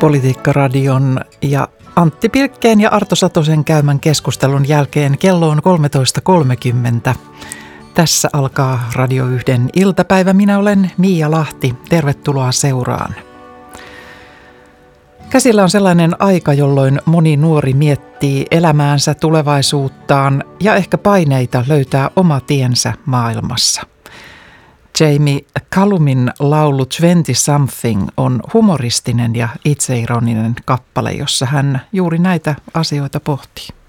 Politiikkaradion ja Antti Pilkkeen ja Arto Satosen käymän keskustelun jälkeen kello on 13.30. Tässä alkaa Radio 1 iltapäivä. Minä olen Miia Lahti. Tervetuloa seuraan. Käsillä on sellainen aika, jolloin moni nuori miettii elämäänsä, tulevaisuuttaan ja ehkä paineita löytää oma tiensä maailmassa. Jamie Cullum'in laulu 20 Something on humoristinen ja itseironinen kappale, jossa hän juuri näitä asioita pohtii.